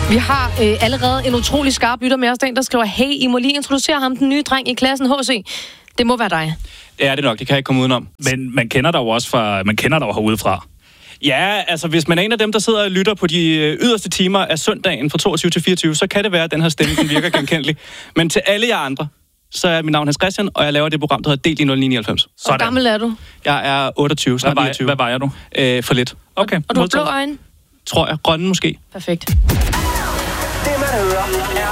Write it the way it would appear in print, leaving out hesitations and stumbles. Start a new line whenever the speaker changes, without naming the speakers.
Vi har allerede en utrolig skarp lytter med os, der skriver, hey, I må lige introducere ham, den nye dreng i klassen, HC. Det må være dig.
Ja, det er nok. Det kan jeg ikke komme udenom.
Men man kender dig jo også herudefra.
Ja, altså hvis man er en af dem, der sidder og lytter på de yderste timer af søndagen fra 22 til 24, så kan det være, at den her stemme den virker genkendelig. Men til alle jer andre, så er mit navn Hans Christian, og jeg laver det program, der hedder Delt i 0999.
Hvor gammel er du?
Jeg er 28, snart 29.
Hvad vejer du?
For lidt.
Okay.
Og du har blå øjne?
Tror jeg. Grønne måske.
Perfekt.
Det man hører